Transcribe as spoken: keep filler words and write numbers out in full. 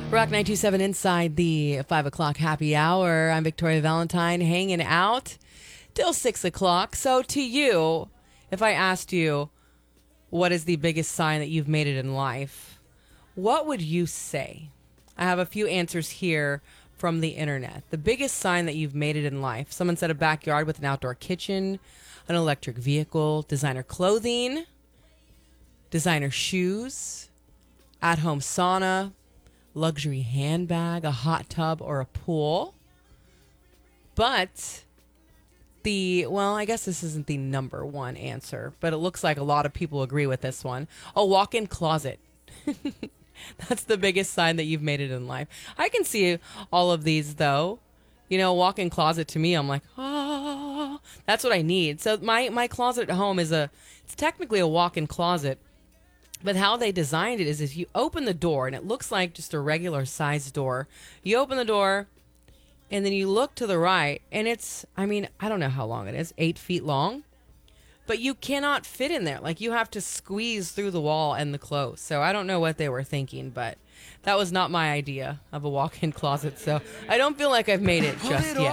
Rock nine two seven inside the five o'clock happy hour. I'm Victoria Valentine, hanging out till six o'clock. So to you, if I asked you, what is the biggest sign that you've made it in life, what would you say? I have a few answers here from the internet. The biggest sign that you've made it in life. Someone said a backyard with an outdoor kitchen, an electric vehicle, designer clothing, designer shoes, at-home sauna, luxury handbag, a hot tub, or a pool. But the, well, I guess this isn't the number one answer, but it looks like a lot of people agree with this one. A walk-in closet. That's the biggest sign that you've made it in life. I can see all of these, though. You know, walk-in closet to me, I'm like, ah, that's what I need. So my, my closet at home is a, it's technically a walk-in closet. But how they designed it is if you open the door, and it looks like just a regular size door. You open the door, and then you look to the right, and it's, I mean, I don't know how long it is, eight feet long. But you cannot fit in there. Like, you have to squeeze through the wall and the clothes. So I don't know what they were thinking, but that was not my idea of a walk-in closet. So I don't feel like I've made it just yet.